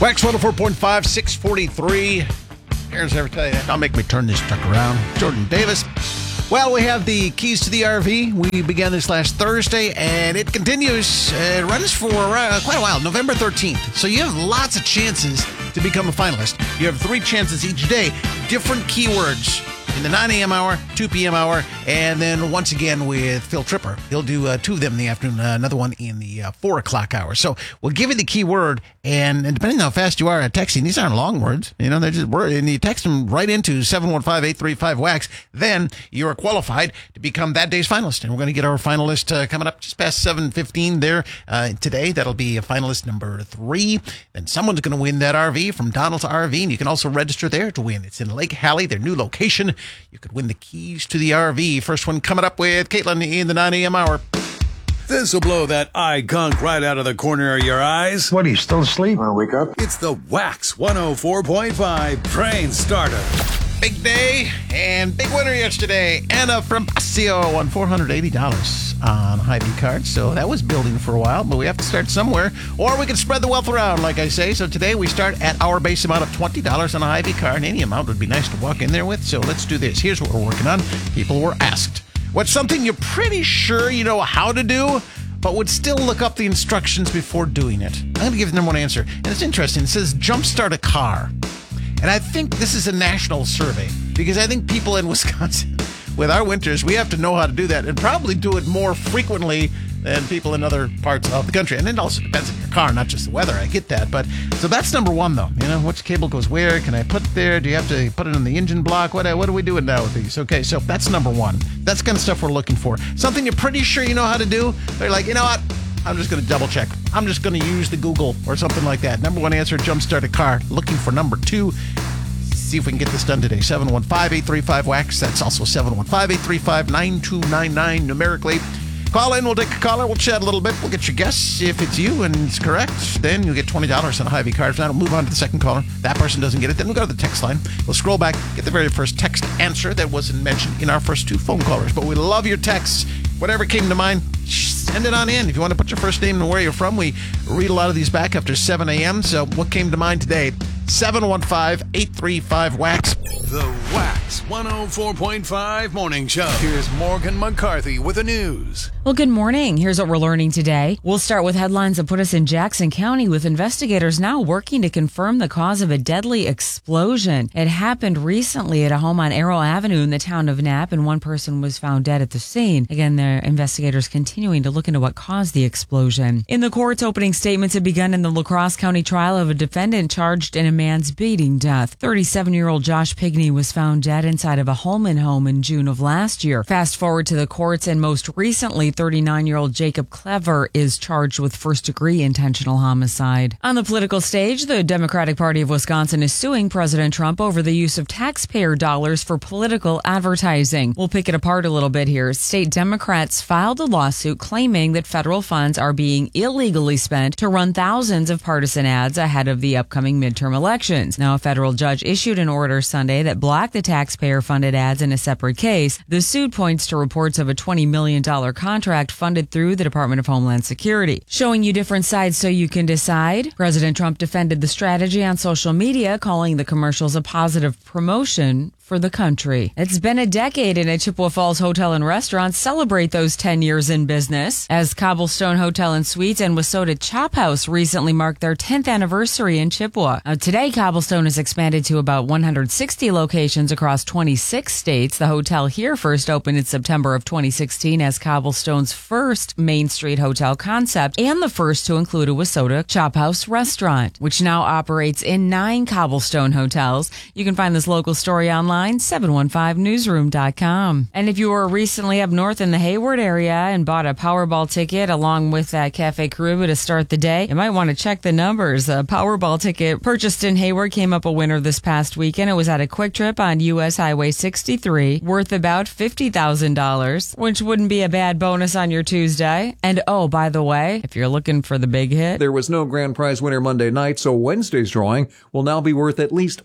Wax 104.5, 643. Aaron's never tell you that. Don't make me turn this truck around. Jordan Davis. Well, we have the keys to the RV. We began this last Thursday, and it continues. It runs for quite a while, November 13th. So you have lots of chances to become a finalist. You have 3 chances each day, different keywords in the 9 a.m. hour, 2 p.m. hour, and then once again with Phil Tripper. He'll do 2 of them in the afternoon, another one in the 4 o'clock hour. So we'll give you the keyword, and depending on how fast you are at texting, these aren't long words. You know, they're just words, and you text them right into 715-835-WAX. Then you're qualified to become that day's finalist. And we're going to get our finalist coming up just past 7:15 there today. That'll be a finalist number 3. Then someone's going to win that RV from Donald's RV, and you can also register there to win. It's in Lake Hallie, their new location. You could win the keys to the RV. First one coming up with Caitlin in the 9 a.m. hour. This'll blow that eye gunk right out of the corner of your eyes. What, are you still asleep? Want to wake up? It's the Wax 104.5 Train Starter. Big day and big winner yesterday. Anna from Paseo won $480 on Hy-Vee cards. So that was building for a while, but we have to start somewhere. Or we can spread the wealth around, like I say. So today we start at our base amount of $20 on a Hy-Vee card. And any amount would be nice to walk in there with. So let's do this. Here's what we're working on. People were asked, what's something you're pretty sure you know how to do, but would still look up the instructions before doing it? I'm going to give them one answer. And it's interesting. It says jumpstart a car. And I think this is a national survey because I think people in Wisconsin, with our winters, we have to know how to do that and probably do it more frequently than people in other parts of the country. And it also depends on your car, not just the weather. I get that. But so that's number 1, though. You know, which cable goes where? Can I put it there? Do you have to put it in the engine block? What are we doing now with these? Okay, so that's number 1. That's kind of stuff we're looking for. Something you're pretty sure you know how to do. They're like, you know what? I'm just going to double check. I'm just going to use the Google or something like that. Number 1 answer, jumpstart a car. Looking for number 2. See if we can get this done today. 715-835-WAX. That's also 715-835-9299 numerically. Call in. We'll take a caller. We'll chat a little bit. We'll get your guess. If it's you and it's correct, then you'll get $20 on a Hy-Vee card. Now we'll move on to the second caller. That person doesn't get it. Then we'll go to the text line. We'll scroll back, get the very first text answer that wasn't mentioned in our first 2 phone callers. But we love your texts. Whatever came to mind, send it on in. If you want to put your first name and where you're from, we read a lot of these back after 7 a.m. So what came to mind today? 715-835-WAX. The Wax 104.5 Morning Show. Here's Morgan McCarthy with the news. Well, good morning. Here's what we're learning today. We'll start with headlines that put us in Jackson County, with investigators now working to confirm the cause of a deadly explosion. It happened recently at a home on Arrow Avenue in the town of Knapp, and one person was found dead at the scene. Again, the investigators continuing to look into what caused the explosion. In the court's opening statements have begun in the La Crosse County trial of a defendant charged in a man's beating death. 37-year-old Josh Pigney was found dead inside of a Holman home in June of last year. Fast forward to the courts, and most recently, 39-year-old Jacob Clever is charged with first-degree intentional homicide. On the political stage, the Democratic Party of Wisconsin is suing President Trump over the use of taxpayer dollars for political advertising. We'll pick it apart a little bit here. State Democrats filed a lawsuit claiming that federal funds are being illegally spent to run thousands of partisan ads ahead of the upcoming midterm elections. Now, a federal judge issued an order Sunday that blocked the taxpayer-funded ads in a separate case. The suit points to reports of a $20 million contract funded through the Department of Homeland Security. Showing you different sides so you can decide, President Trump defended the strategy on social media, calling the commercials a positive promotion for the country. It's been a decade, and at Chippewa Falls Hotel and Restaurant celebrate those 10 years in business, as Cobblestone Hotel and Suites and Wissota Chop House recently marked their 10th anniversary in Chippewa. Today, Cobblestone has expanded to about 160 locations across 26 states. The hotel here first opened in September of 2016 as Cobblestone's first Main Street hotel concept and the first to include a Wissota Chop House restaurant, which now operates in 9 Cobblestone hotels. You can find this local story online, 715newsroom.com. And if you were recently up north in the Hayward area and bought a Powerball ticket along with that Cafe Caribou to start the day, you might want to check the numbers. A Powerball ticket purchased in Hayward came up a winner this past weekend. It was at a Quick Trip on U.S. Highway 63, worth about $50,000, which wouldn't be a bad bonus on your Tuesday. And oh, by the way, if you're looking for the big hit, there was no grand prize winner Monday night, so Wednesday's drawing will now be worth at least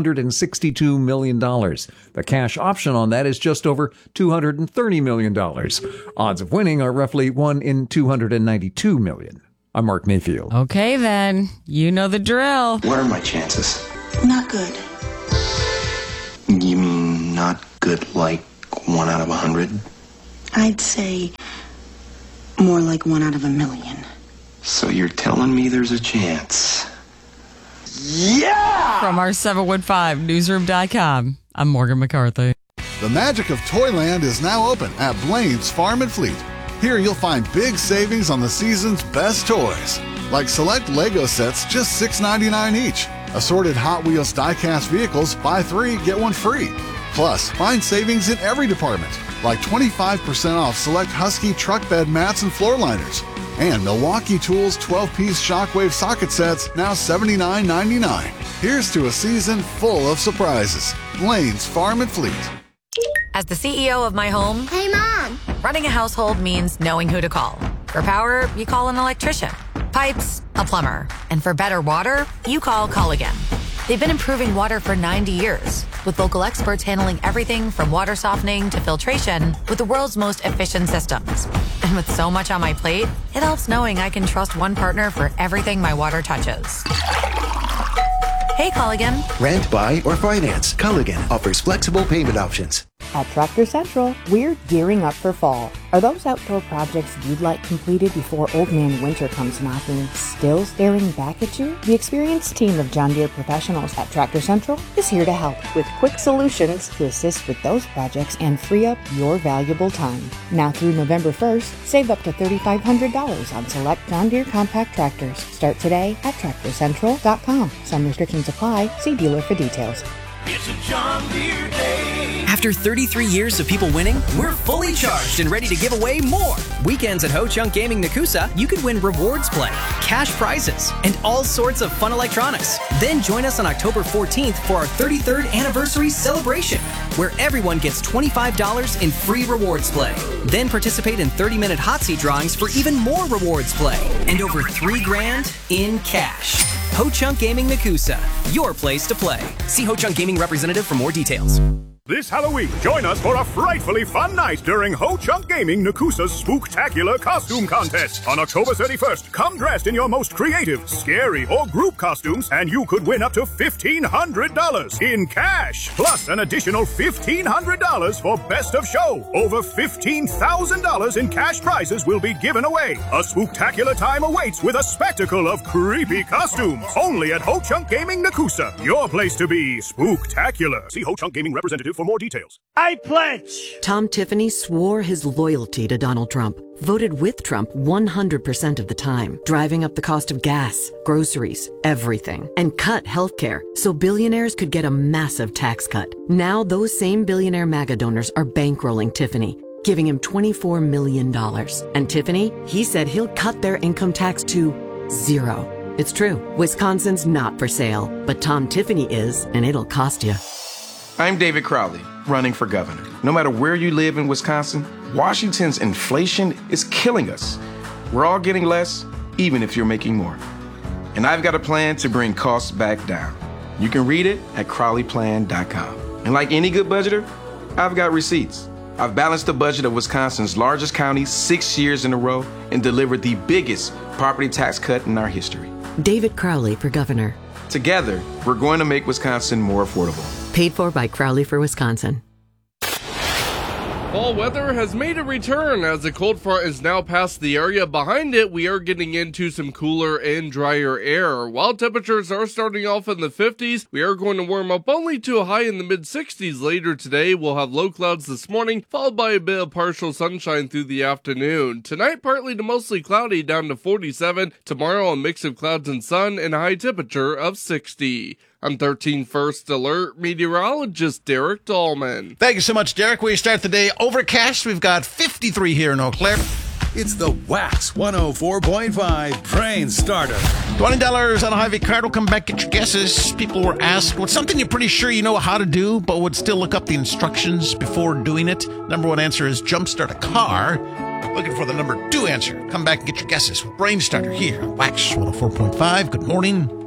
$562 million. The cash option on that is just over $230 million. Odds of winning are roughly 1 in 292 million. I'm Mark Mayfield. Okay, then. You know the drill. What are my chances? Not good. You mean not good like 1 out of 100? I'd say more like 1 out of 1,000,000. So you're telling me there's a chance? From our 715newsroom.com, I'm Morgan McCarthy. The magic of Toyland is now open at Blaine's Farm and Fleet. Here you'll find big savings on the season's best toys, like select Lego sets just $6.99 each. Assorted Hot Wheels die-cast vehicles, buy 3, get 1 free. Plus, find savings in every department, like 25% off select Husky truck bed mats and floor liners. And Milwaukee Tools 12-piece shockwave socket sets, now $79.99. Here's to a season full of surprises. Blaine's Farm and Fleet. As the CEO of my home, Hey, Mom! running a household means knowing who to call. For power, you call an electrician. Pipes, a plumber. And for better water, you call Culligan. They've been improving water for 90 years, with local experts handling everything from water softening to filtration with the world's most efficient systems. And with so much on my plate, it helps knowing I can trust one partner for everything my water touches. Hey, Culligan. Rent, buy, or finance. Culligan offers flexible payment options. At Tractor Central, we're gearing up for fall. Are those outdoor projects you'd like completed before Old Man Winter comes knocking still staring back at you? The experienced team of John Deere professionals at Tractor Central is here to help with quick solutions to assist with those projects and free up your valuable time. Now through November 1st, save up to $3,500 on select John Deere compact tractors. Start today at TractorCentral.com. Some restrictions apply. See dealer for details. It's a John Deere day. After 33 years of people winning, we're fully charged and ready to give away more. Weekends at Ho Chunk Gaming Nakusa, you could win rewards play, cash prizes, and all sorts of fun electronics. Then join us on October 14th for our 33rd anniversary celebration, where everyone gets $25 in free rewards play. Then participate in 30-minute hot seat drawings for even more rewards play and over $3,000 in cash. Ho Chunk Gaming Nakusa, your place to play. See Ho Chunk Gaming representative for more details. This Halloween, join us for a frightfully fun night during Ho Chunk Gaming Nakusa's Spooktacular Costume Contest. On October 31st, come dressed in your most creative, scary, or group costumes, and you could win up to $1,500 in cash, plus an additional $1,500 for Best of Show. Over $15,000 in cash prizes will be given away. A spooktacular time awaits with a spectacle of creepy costumes. Only at Ho Chunk Gaming Nakusa, your place to be spooktacular. See Ho Chunk Gaming representative for more details. I pledge! Tom Tiffany swore his loyalty to Donald Trump, voted with Trump 100% of the time, driving up the cost of gas, groceries, everything, and cut healthcare so billionaires could get a massive tax cut. Now those same billionaire MAGA donors are bankrolling Tiffany, giving him $24 million. And Tiffany, he said he'll cut their income tax to 0. It's true. Wisconsin's not for sale, but Tom Tiffany is, and it'll cost you. I'm David Crowley, running for governor. No matter where you live in Wisconsin, Washington's inflation is killing us. We're all getting less, even if you're making more. And I've got a plan to bring costs back down. You can read it at CrowleyPlan.com. And like any good budgeter, I've got receipts. I've balanced the budget of Wisconsin's largest county 6 years in a row and delivered the biggest property tax cut in our history. David Crowley for governor. Together, we're going to make Wisconsin more affordable. Paid for by Crowley for Wisconsin. Fall weather has made a return as a cold front is now past the area. Behind it, we are getting into some cooler and drier air. While temperatures are starting off in the 50s, we are going to warm up only to a high in the mid-60s later today. We'll have low clouds this morning, followed by a bit of partial sunshine through the afternoon. Tonight, partly to mostly cloudy, down to 47. Tomorrow, a mix of clouds and sun and a high temperature of 60. I'm 13 First Alert meteorologist Derek Dahlman. Thank you so much, Derek. We start the day overcast. We've got 53 here in Eau Claire. It's the Wax 104.5 Brain Starter. $20 on a Hy-Vee card. We'll come back, get your guesses. People were asked, what's something you're pretty sure you know how to do, but would still look up the instructions before doing it? Number one answer is jumpstart a car. Looking for the number two answer. Come back and get your guesses with Brain Starter here on Wax 104.5. Good morning.